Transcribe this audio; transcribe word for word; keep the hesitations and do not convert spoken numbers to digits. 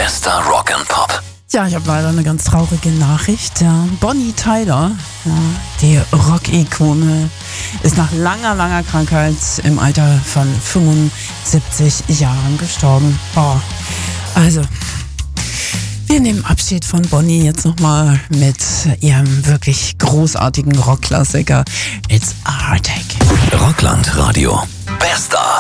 Bester Rock and Pop. Ja, ich habe leider eine ganz traurige Nachricht. Ja, Bonnie Tyler, ja, die Rock-Ikone, ist nach langer, langer Krankheit im Alter von fünfundsiebzig Jahren gestorben. Oh, also, wir nehmen Abschied von Bonnie jetzt nochmal mit ihrem wirklich großartigen Rockklassiker It's a Heartache. Rockland Radio. Bester